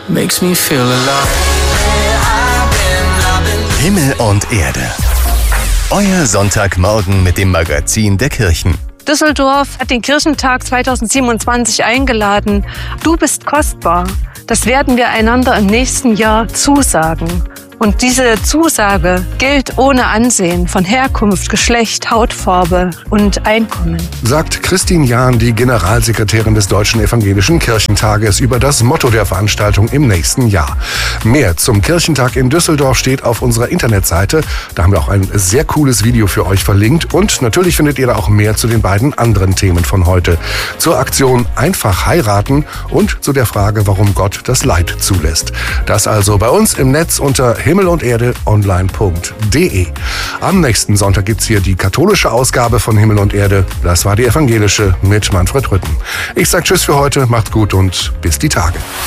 makes me feel alive. Himmel und Erde. Euer Sonntagmorgen mit dem Magazin der Kirchen. Düsseldorf hat den Kirchentag 2027 eingeladen. Du bist kostbar. Das werden wir einander im nächsten Jahr zusagen. Und diese Zusage gilt ohne Ansehen von Herkunft, Geschlecht, Hautfarbe und Einkommen. Sagt Christine Jahn, die Generalsekretärin des Deutschen Evangelischen Kirchentages, über das Motto der Veranstaltung im nächsten Jahr. Mehr zum Kirchentag in Düsseldorf steht auf unserer Internetseite. Da haben wir auch ein sehr cooles Video für euch verlinkt. Und natürlich findet ihr da auch mehr zu den beiden anderen Themen von heute. Zur Aktion Einfach heiraten und zu der Frage, warum Gott das Leid zulässt. Das also bei uns im Netz unter himmelunderdeonline.de. Am nächsten Sonntag gibt's hier die katholische Ausgabe von Himmel und Erde. Das war die evangelische mit Manfred Rütten. Ich sag Tschüss für heute, macht's gut und bis die Tage.